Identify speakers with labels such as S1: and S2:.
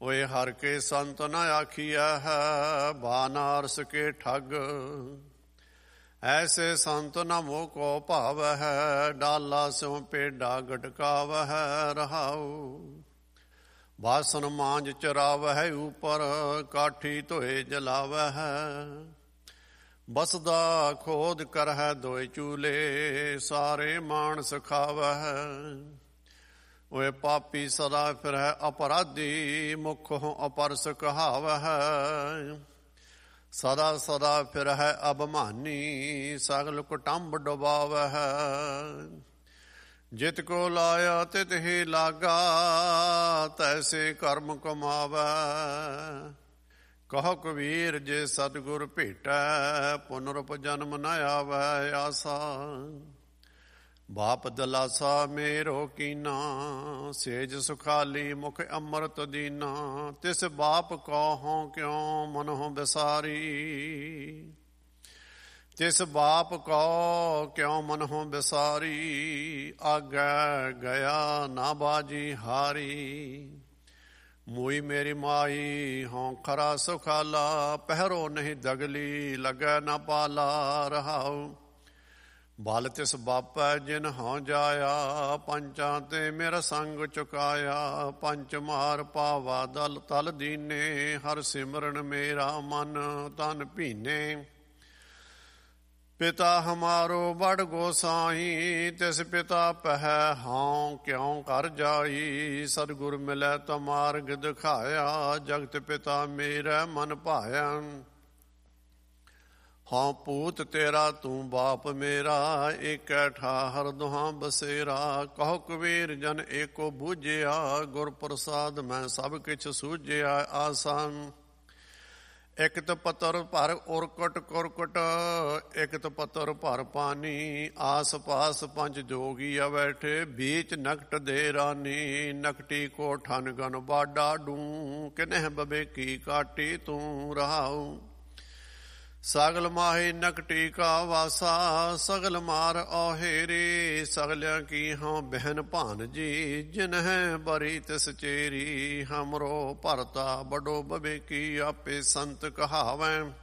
S1: ਓਏ ਹਰ ਕੇ ਸੰਤ ਨ ਆਖੀਐ ਹੈ, ਬਾਨਾਰਸ ਕੇ ਠੱਗ। ਐਸੇ ਸੰਤ ਨ ਮੋਹ ਕੋ ਭਾਵੈ ਹੈ, ਡਾਲਾ ਸਿਉ ਪੇਡਾ ਗਟਕਾਵੈ ਹੈ। ਰਹਾਉ ਬਾਸਨ ਮਾਂਜ ਚਰਾਵਹਿ ਉਪਰ, ਕਾਠੀ ਧੋਏ ਜਲਾਵੈ ਹੈ। ਬਸਦਾ ਖੋਦ ਕਰਹਿ ਦੋਇ ਚੂਲੇ, ਸਾਰੇ ਮਾਣਸ ਖਾਵੈ ਹੈ। ਓਏ ਪਾਪੀ ਸਦਾ ਫਿਰਹਿ ਅਪਰਾਧੀ, ਮੁਖੋਂ ਅਪਰਸ ਕਹਾਵੈ ਹੈ। ਸਦਾ ਸਦਾ ਫਿਰਹਿ ਅਭਿਮਾਨੀ, ਸਗਲ ਕੁਟੰਬ ਡੁਬਾਵੈ ਹੈ। ਜਿਤ ਕੋ ਲਾਇਆ ਤਿਤ ਹੀ ਲਾਗਾ, ਤੈਸੇ ਕਰਮ ਕਮਾਵੈ। ਕਹੋ ਕਬੀਰ ਜੇ ਸਤਿਗੁਰ ਭੇਟੈ, ਪੁਨਰਪ ਜਨਮ ਨ ਆਵੈ ਆਸਾ। ਬਾਪ ਦਲਾਸਾ ਮੇਰੋ ਕੀਨਾ, ਸੇਜ ਸੁਖਾਲੀ ਮੁਖ ਅੰਮ੍ਰਿਤ ਦੀਨਾ। ਤਿਸ ਬਾਪ ਕਉ ਕਿਉ ਮਨਹੁ ਬਿਸਾਰੀ, ਤਿਸ ਬਾਪ ਕਉ ਕਿਉ ਮਨਹੁ ਬਿਸਾਰੀ। ਆਗੈ ਗਿਆ ਨਾ ਬਾਜੀ ਹਾਰੀ, ਮੋਈ ਮੇਰੀ ਮਾਈ ਹੋਂ ਖਰਾ ਸੁਖਾਲਾ। ਪਹਿਰੋ ਨਹੀਂ ਦਗਲੀ, ਲੱਗੈ ਨਾ ਪਾਲਾ। ਰਹਾਉ ਬਲ ਤਿਸ ਬਾਪੈ ਜਿਨ ਹਉ ਜਾਇਆ, ਪੰਚਾਂ ਤੇ ਮੇਰਾ ਸੰਗ ਚੁਕਾਇਆ। ਪੰਚ ਮਾਰ ਪਾਵਾ ਦਲ ਤਲ ਦੀਨੇ, ਹਰ ਸਿਮਰਨ ਮੇਰਾ ਮਨ ਤਨ ਭੀਨੇ। ਪਿਤਾ ਹਮਾਰੋ ਬੜ ਗੋਸਾਈ, ਤਿਸ ਪਿਤਾ ਪਹਿ ਹਉ ਕਿਉ ਕਰ ਜਾਈ। ਸਤਿਗੁਰ ਮਿਲੈ ਤਾ ਮਾਰਗ ਦਿਖਾਇਆ, ਜਗਤ ਪਿਤਾ ਮੇਰਾ ਮਨ ਭਾਇਆ। ਹਾਂ ਪੂਤ ਤੇਰਾ ਤੂੰ ਬਾਪ ਮੇਰਾ, ਏਕੈ ਠਾਹਰ ਦੁਹਾਂ ਬਸੇਰਾ। ਕਹੋ ਕਬੀਰ ਜਨ ਏਕੋ ਬੂਝਿਆ, ਗੁਰ ਪ੍ਰਸਾਦ ਮੈਂ ਸਭ ਕਿਛ ਸੂਝਿਆ। ਆਸਾਨ ਇਕਤ ਪੱਤਰ ਭਰ ਉਰਕਟ ਕੁਰਕਟ, ਇਕਤ ਪੱਤਰ ਭਰ ਪਾਨੀ। ਆਸ ਪਾਸ ਪੰਜ ਜੋਗੀਆ ਬੈਠੇ, ਬੀਚ ਨਕਟ ਦੇ ਰਾਨੀ। ਨਕਟੀ ਕੋ ਠਨ ਗਨ ਬਾਡਾ ਡੂੰ, ਕਿਨਹਿ ਬਬੇਕੀ ਕਾਟੀ ਤੂੰ। ਰਹਾਉ ਸਗਲ ਮਾਹੀ ਨਕਟੀ ਕਾ ਵਾਸਾ, ਸਗਲ ਮਾਰ ਔਹੇਰੀ। ਸਗਲਿਆਂ ਕੀ ਹਾਂ ਬਹਿਨ ਭਾਨਜੀ, ਜਿਨਹਿ ਬਰੀ ਤਿਸ ਚੇਰੀ। ਹਮਰੋ ਭਰਤਾ ਬਡੋ ਬਬੇਕੀ, ਆਪੇ ਸੰਤ ਕਹਾਵੈ।